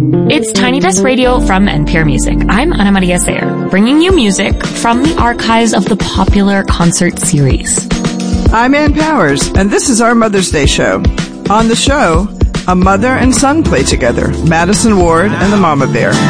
It's Tiny Desk Radio from NPR Music. I'm Ana Maria Sayer, bringing you music from the archives of the popular concert series. I'm Ann Powers, and this is our Mother's Day show. On the show, a mother and son play together, Madison Ward and the Mama Bear.